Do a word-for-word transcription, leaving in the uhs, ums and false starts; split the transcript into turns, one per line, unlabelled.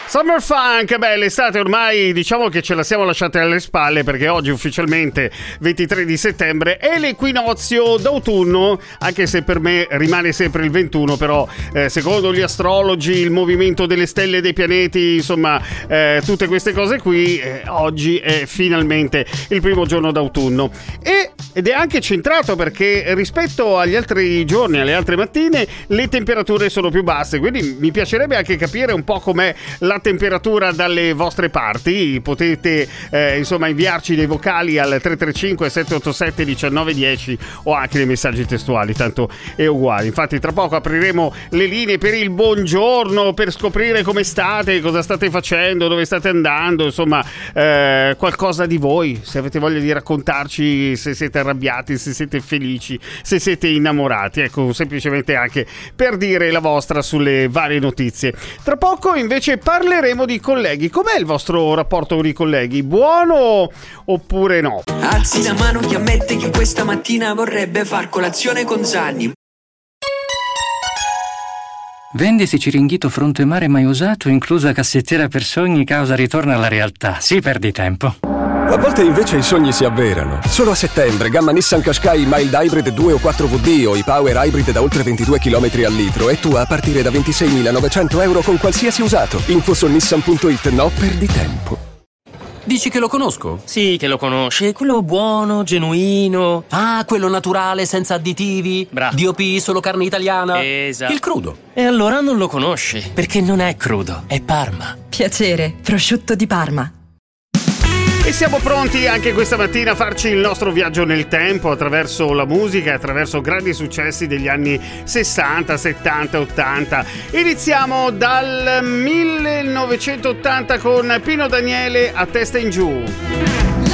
Summer Funk, beh, l'estate ormai diciamo che ce la siamo lasciate alle spalle, perché oggi ufficialmente ventitré di settembre è l'equinozio d'autunno, anche se per me rimane sempre il ventuno, però eh, secondo gli astrologi, il movimento delle stelle e dei pianeti, insomma eh, tutte queste cose qui, eh, oggi è finalmente il primo giorno d'autunno e, ed è anche centrato perché rispetto agli altri giorni, alle altre mattine, le temperature sono più basse, quindi mi piacerebbe anche capire un po' com'è la temperatura dalle vostre parti. Potete eh, insomma inviarci dei vocali al tre tre cinque sette otto sette uno nove uno zero o anche dei messaggi testuali, tanto è uguale. Infatti tra poco apriremo le linee per il buongiorno, per scoprire come state, cosa state facendo, dove state andando, insomma eh, qualcosa di voi, se avete voglia di raccontarci, se siete arrabbiati, se siete felici, se siete innamorati, ecco, semplicemente anche per dire la vostra sulle varie notizie. Tra poco invece parleremo di colleghi. Com'è il vostro rapporto con i colleghi? Buono oppure no?
Alzi la mano chi ammette che questa mattina vorrebbe far colazione con Zanni.
Vendisi Ciringhito fronte mare mai usato, inclusa cassettiera per sogni, causa ritorno alla realtà. Sì, perdi tempo.
A volte invece i sogni si avverano. Solo a settembre, gamma Nissan Qashqai Mild Hybrid due o quattro V D o i Power Hybrid da oltre ventidue chilometri al litro e tu a partire da ventiseiemilanovecento euro con qualsiasi usato. Info su nissan punto it, no perdi tempo.
Dici che lo conosco?
Sì, che lo conosci. Quello buono, genuino.
Ah, quello naturale, senza additivi.
Bravo.
D O P, solo carne italiana.
Esatto.
Il crudo.
E allora non lo conosci, perché non è crudo, è Parma.
Piacere, prosciutto di Parma.
E siamo pronti anche questa mattina a farci il nostro viaggio nel tempo attraverso la musica, attraverso grandi successi degli anni sessanta, settanta, ottanta. Iniziamo dal millenovecentottanta con Pino Daniele, A testa in giù.